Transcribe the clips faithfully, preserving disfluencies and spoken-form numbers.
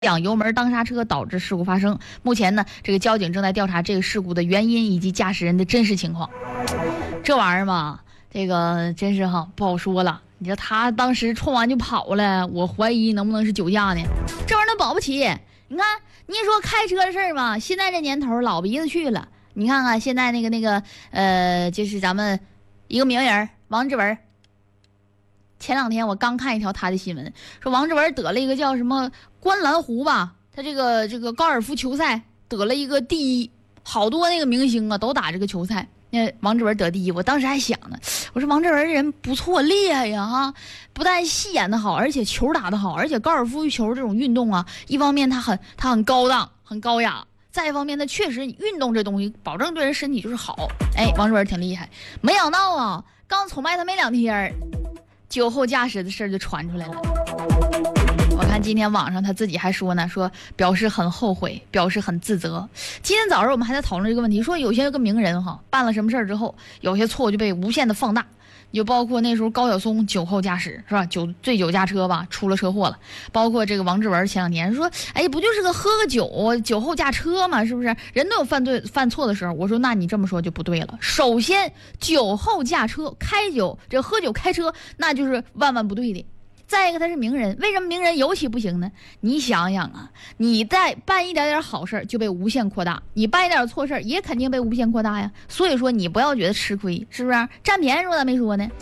两油门当刹车导致事故发生。目前呢，这个交警正在调查这个事故的原因以及驾驶人的真实情况。这玩意儿嘛，这个真是哈不好说了。你说他当时冲完就跑了，我怀疑能不能是酒驾呢？这玩意儿保不齐。你看，你说开车的事儿嘛，现在这年头老鼻子去了。你看看现在那个那个呃，就是咱们一个名人王志文。前两天我刚看一条他的新闻，说王志文得了一个叫什么观澜湖吧，他这个这个高尔夫球赛得了一个第一，好多那个明星啊都打这个球赛，那王志文得第一，我当时还想呢，我说王志文人不错，厉害呀哈，不但戏演得好，而且球打得好，而且高尔夫球这种运动啊，一方面他很他很高档，很高雅。再一方面，他确实运动这东西，保证对人身体就是好。哎，王志文挺厉害，没想到啊，刚崇拜他没两天。酒后驾驶的事儿就传出来了。我看今天网上他自己还说呢，说表示很后悔，表示很自责。今天早上我们还在讨论这个问题，说有些个名人哈办了什么事儿之后，有些错误就被无限的放大。就包括那时候高晓松酒后驾驶是吧，酒醉酒驾车吧，出了车祸了。包括这个王志文前两年说，哎，不就是个喝个酒酒后驾车嘛，是不是？人都有犯罪犯错的时候。我说那你这么说就不对了。首先，酒后驾车开酒这喝酒开车那就是万万不对的。再一个，他是名人，为什么名人尤其不行呢？你想想啊，你在办一点点好事就被无限扩大，你办一点错事也肯定被无限扩大呀。所以说你不要觉得吃亏，是不是？占便宜说咱没说呢。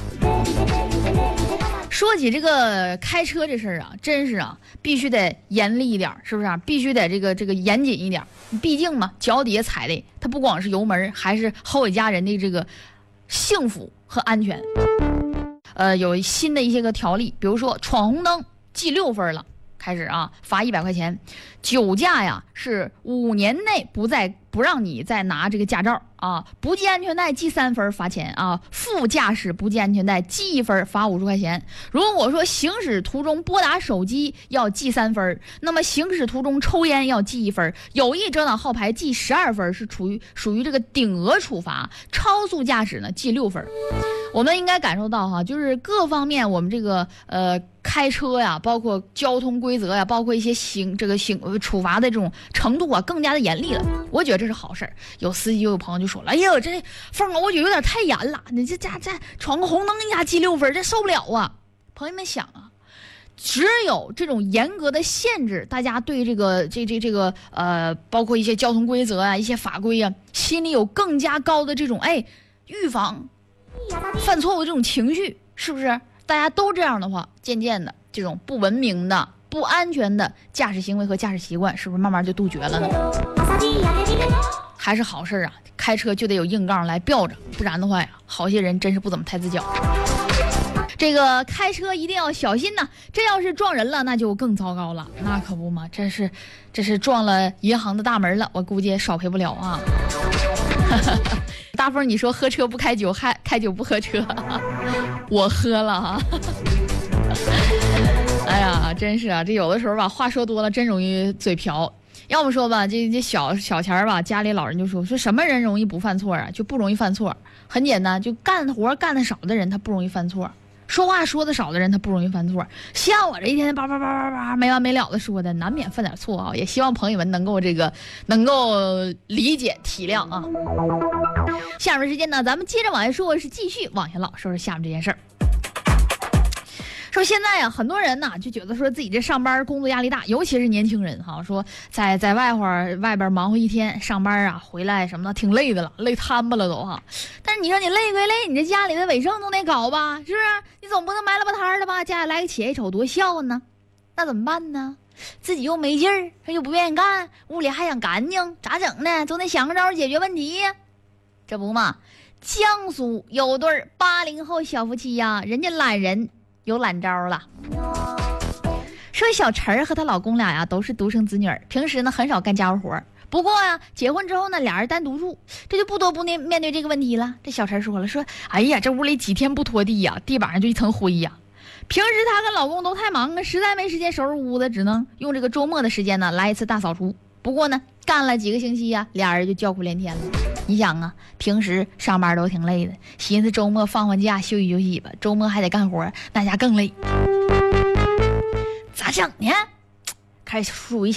说起这个开车这事儿啊，真是啊，必须得严厉一点，是不是啊？必须得这个这个严谨一点。毕竟嘛，脚底下踩的，它不光是油门，还是后尾家人的这个幸福和安全。呃，有新的一些个条例，比如说闯红灯记六分了，开始啊罚一百块钱，酒驾呀是五年内不再不让你再拿这个驾照啊，不系安全带记三分罚钱啊，副驾驶不系安全带记一分罚五十块钱。如果说行驶途中拨打手机要记三分，那么行驶途中抽烟要记一分，有意遮挡号牌记十二分，是处于属于这个顶额处罚，超速驾驶呢记六分。我们应该感受到哈，就是各方面我们这个呃开车呀，包括交通规则呀，包括一些刑这个刑处罚的这种程度啊，更加的严厉了。我觉得这是好事儿。有司机有朋友就说了：“哎呦，这凤儿，我觉得有点太严了，你这家这闯个红灯一下记六分，这受不了啊！”朋友们想啊，只有这种严格的限制，大家对这个这这这个呃，包括一些交通规则啊、一些法规啊，心里有更加高的这种哎预防犯错误这种情绪，是不是？大家都这样的话，渐渐的这种不文明的、不安全的驾驶行为和驾驶习惯，是不是慢慢就杜绝了呢？还是好事啊！开车就得有硬杠来吊着，不然的话呀，好些人真是不怎么太自觉。这个开车一定要小心呐！这要是撞人了，那就更糟糕了。那可不嘛，这是这是撞了银行的大门了，我估计也少赔不了啊。大风，你说喝车不开酒，还开酒不喝车，我喝了啊。哎呀，真是啊，这有的时候吧，话说多了真容易嘴瓢。要么说吧，这这小小钱吧，家里老人就说说什么人容易不犯错啊？就不容易犯错。很简单，就干活干得少的人他不容易犯错，说话说得少的人他不容易犯错。像我这一天叭叭叭叭叭没完没了的说的，难免犯点错啊。也希望朋友们能够这个能够理解体谅啊。下面时间呢，咱们接着往下说，是继续往下唠，说说下面这件事儿。说现在呀、啊，很多人呢就觉得说自己这上班工作压力大，尤其是年轻人哈，说在在外边外边忙活一天，上班啊回来什么的挺累的了，累瘫巴了都哈。但是你说你累归累，你这家里的卫生都得搞吧，是不是？你总不能埋了吧摊的吧？家里来个企业瞅多笑话呢，那怎么办呢？自己又没劲儿，他又不愿意干，屋里还想干净，咋整呢？总得想个招解决问题呀。这不嘛，江苏有对八零后小夫妻呀、啊，人家懒人。有懒招了，说小陈儿和她老公俩呀都是独生子女，平时呢很少干家务活。不过呀，结婚之后呢，俩人单独住，这就不得不面面对这个问题了。这小陈说了，说哎呀，这屋里几天不拖地呀，地板上就一层灰呀。平时她跟老公都太忙了，实在没时间收拾屋子，只能用这个周末的时间呢来一次大扫除。不过呢，干了几个星期呀，俩人就叫苦连天了。你想啊，平时上班都挺累的，寻思周末放放假休息休息吧，周末还得干活，那家更累。咋整呢？ 开始数一下。